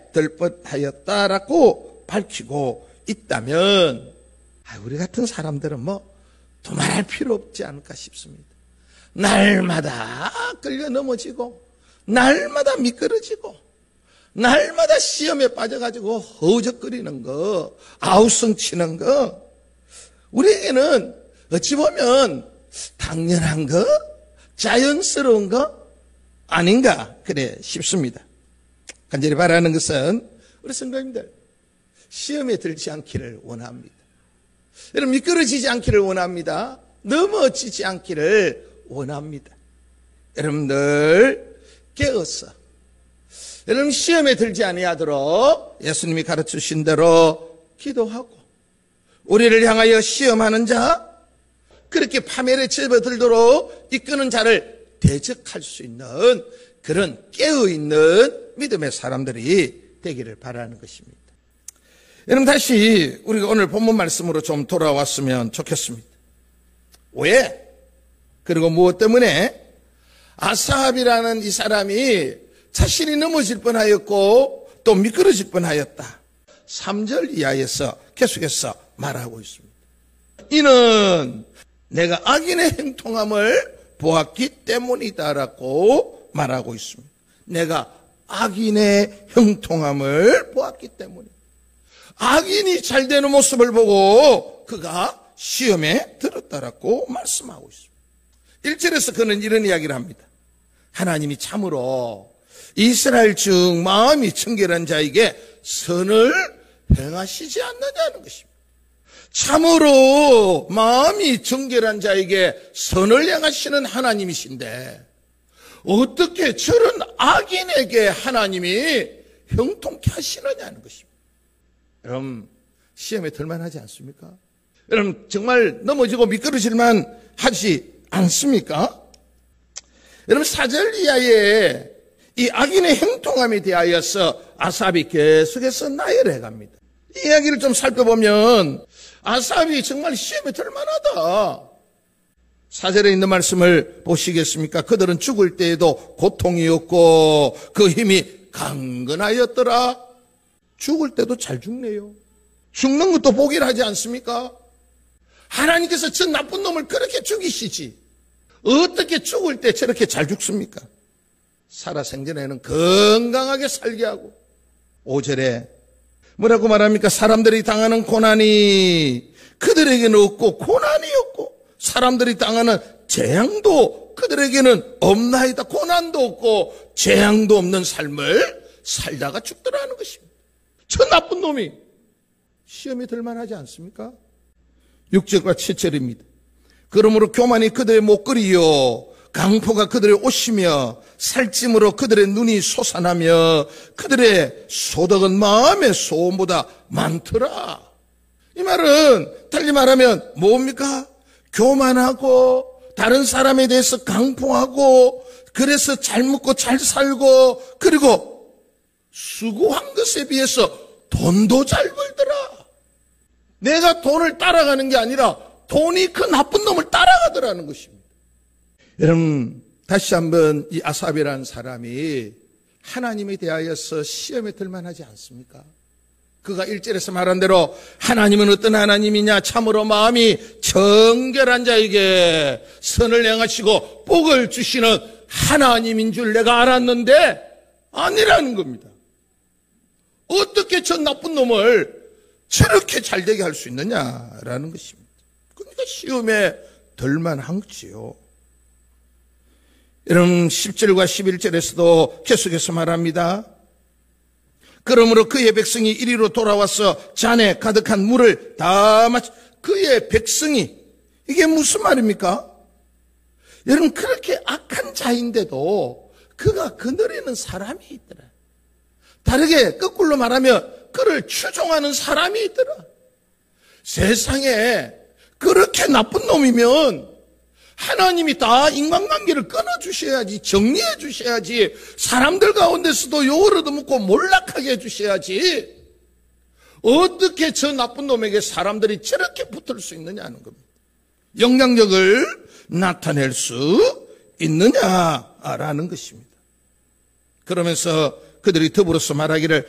될 뻔하였다라고 밝히고 있다면 우리 같은 사람들은 두말할 필요 없지 않을까 싶습니다. 날마다 끌려 넘어지고 날마다 미끄러지고 날마다 시험에 빠져가지고 허우적거리는 거, 아우성 치는 거, 우리에게는 어찌 보면 당연한 거, 자연스러운 거 아닌가 그래 싶습니다. 간절히 바라는 것은 우리 성도님들 시험에 들지 않기를 원합니다. 여러분 미끄러지지 않기를 원합니다. 넘어지지 않기를 원합니다. 여러분들 깨어서 여러분 시험에 들지 아니하도록 예수님이 가르치신 대로 기도하고 우리를 향하여 시험하는 자, 그렇게 파멸에 접어들도록 이끄는 자를 대적할 수 있는 그런 깨어있는 믿음의 사람들이 되기를 바라는 것입니다. 여러분 다시 우리가 오늘 본문 말씀으로 좀 돌아왔으면 좋겠습니다. 왜? 그리고 무엇 때문에 아사합이라는 이 사람이 자신이 넘어질 뻔하였고 또 미끄러질 뻔하였다. 3절 이하에서 계속해서 말하고 있습니다. 이는 내가 악인의 행통함을 보았기 때문이다라고 말하고 있습니다. 내가 악인의 형통함을 보았기 때문이다. 악인이 잘 되는 모습을 보고 그가 시험에 들었다라고 말씀하고 있습니다. 1절에서 그는 이런 이야기를 합니다. 하나님이 참으로 이스라엘 중 마음이 청결한 자에게 선을 행하시지 않느냐는 것입니다. 참으로 마음이 정결한 자에게 선을 행하시는 하나님이신데 어떻게 저런 악인에게 하나님이 형통케 하시느냐는 것입니다. 여러분 시험에 들만하지 않습니까? 여러분 정말 넘어지고 미끄러질만 하지 않습니까? 여러분 4절 이하에 이 악인의 형통함에 대하여서 아삽이 계속해서 나열해 갑니다. 이 이야기를 좀 살펴보면 아삽이 정말 시험에 들만하다. 4절에 있는 말씀을 보시겠습니까? 그들은 죽을 때에도 고통이었고 그 힘이 강건하였더라. 죽을 때도 잘 죽네요. 죽는 것도 복이라 하지 않습니까? 하나님께서 저 나쁜 놈을 그렇게 죽이시지 어떻게 죽을 때 저렇게 잘 죽습니까? 살아생전에는 건강하게 살게 하고 5절에 뭐라고 말합니까? 사람들이 당하는 고난이 그들에게는 없고 고난이 없고 사람들이 당하는 재앙도 그들에게는 없나이다. 고난도 없고 재앙도 없는 삶을 살다가 죽더라는 것입니다. 저 나쁜 놈이 시험에 들만하지 않습니까? 6절과 7절입니다. 그러므로 교만이 그들의 목걸이요 강포가 그들의 옷이며 살찜으로 그들의 눈이 솟아나며 그들의 소득은 마음의 소원보다 많더라. 이 말은 달리 말하면 뭡니까? 교만하고 다른 사람에 대해서 강포하고 그래서 잘 먹고 잘 살고 그리고 수고한 것에 비해서 돈도 잘 벌더라. 내가 돈을 따라가는 게 아니라 돈이 그 나쁜 놈을 따라가더라는 것입니다. 여러분 다시 한번 이 아삽이라는 사람이 하나님에 대하여서 시험에 들만하지 않습니까? 그가 1절에서 말한 대로 하나님은 어떤 하나님이냐? 참으로 마음이 정결한 자에게 선을 행하시고 복을 주시는 하나님인 줄 내가 알았는데 아니라는 겁니다. 어떻게 저 나쁜 놈을 저렇게 잘되게 할 수 있느냐라는 것입니다. 그러니까 시험에 들만한 거지요. 여러분 10절과 11절에서도 계속해서 말합니다. 그러므로 그의 백성이 이리로 돌아와서 잔에 가득한 물을 다 마시. 그의 백성이 이게 무슨 말입니까? 여러분 그렇게 악한 자인데도 그가 거느리는 사람이 있더라. 다르게 거꾸로 말하면 그를 추종하는 사람이 있더라. 세상에 그렇게 나쁜 놈이면 하나님이 다 인간관계를 끊어주셔야지, 정리해 주셔야지, 사람들 가운데서도 욕을 얻어먹고 몰락하게 해주셔야지, 어떻게 저 나쁜 놈에게 사람들이 저렇게 붙을 수 있느냐는 겁니다. 영향력을 나타낼 수 있느냐라는 것입니다. 그러면서 그들이 더불어서 말하기를